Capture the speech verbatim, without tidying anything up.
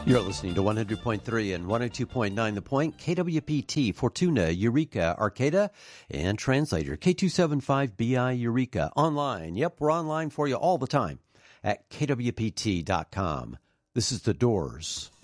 You're listening to one hundred point three and one oh two point nine The Point, K W P T, Fortuna, Eureka, Arcata, and translator K two seven five B I Eureka. Online, yep, we're online for you all the time at K W P T dot com. This is The Doors.